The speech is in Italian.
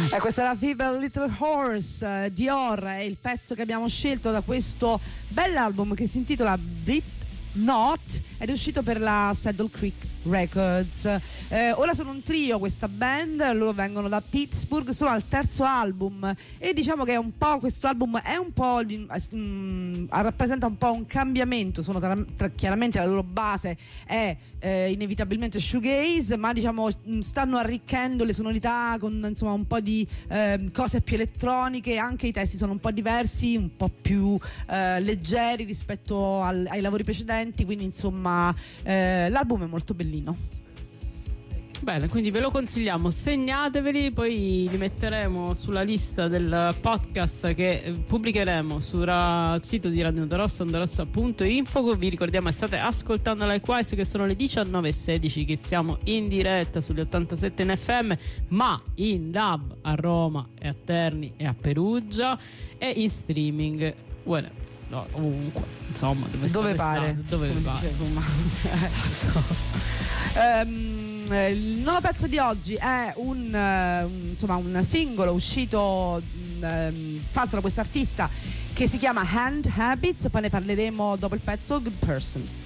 Questa è la Feeble Little Horse, Dior è il pezzo che abbiamo scelto da questo bell'album che si intitola Brit Not ed è uscito per la Saddle Creek Records. Ora sono un trio questa band, loro vengono da Pittsburgh, sono al terzo album e diciamo che è un po', questo album è un po' rappresenta un po' un cambiamento. Sono chiaramente la loro base è inevitabilmente shoegaze, ma diciamo stanno arricchendo le sonorità con insomma un po' di cose più elettroniche, anche i testi sono un po' diversi, un po' più leggeri rispetto ai lavori precedenti, quindi insomma l'album è molto bellino. Bene, quindi ve lo consigliamo, segnateveli, poi li metteremo sulla lista del podcast che pubblicheremo sul sito di Radio Ondarossa, ondarossa.info. Vi ricordiamo che state ascoltando Likewise, che sono le 19:16, che siamo in diretta sugli 87 in FM, ma in DAB a Roma e a Terni e a Perugia e in streaming no, ovunque, insomma, dove pare, esatto. Il nuovo pezzo di oggi è un singolo uscito fatto da questo artista che si chiama Hand Habits, poi ne parleremo dopo il pezzo Good Person.